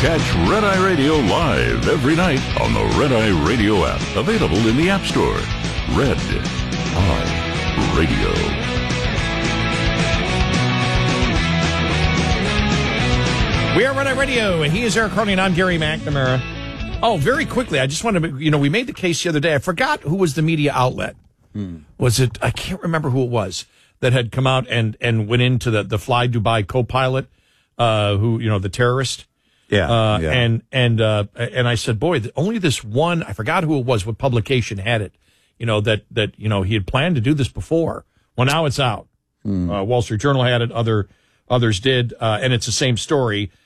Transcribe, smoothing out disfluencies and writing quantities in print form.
Catch Red Eye Radio live every night on the Red Eye Radio app. Available in the App Store. Red Eye Radio. We are Red Eye Radio. He is Eric Carney, and I'm Gary McNamara. Oh, very quickly, I just wanted to, we made the case the other day. I forgot who was the media outlet. Was it, I can't remember who it was, that had come out and went into the Fly Dubai co-pilot, the terrorist. Yeah. And I said, boy, only this one, I forgot who it was, what publication had it, that he had planned to do this before. Well, now it's out. Wall Street Journal had it, others did, and it's the same story.